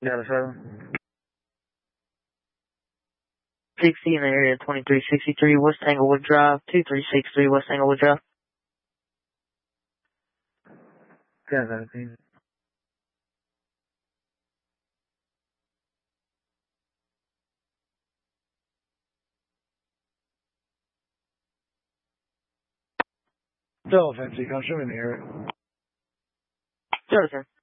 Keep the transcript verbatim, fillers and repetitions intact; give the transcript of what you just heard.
Delta seven. sixty in the area, twenty-three sixty-three West Englewood Drive, two three six three West Englewood Drive. ten seventeen. Delta ten, come show me in the area. Delta ten.